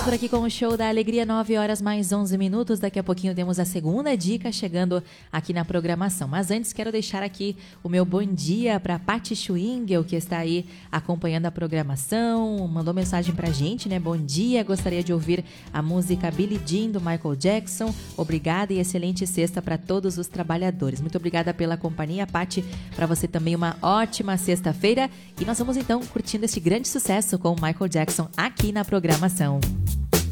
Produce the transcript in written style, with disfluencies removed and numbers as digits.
por aqui com o Show da Alegria, 9 horas mais 11 minutos. Daqui a pouquinho temos a segunda dica chegando aqui na programação. Mas antes quero deixar aqui o meu bom dia para Pati Schwingel, que está aí acompanhando a programação. Mandou mensagem pra gente, né? Bom dia, gostaria de ouvir a música Billie Jean do Michael Jackson. Obrigada e excelente sexta para todos os trabalhadores. Muito obrigada pela companhia, Pati. Para você também uma ótima sexta-feira. E nós vamos então curtindo este grande sucesso com o Michael Jackson aqui na programação.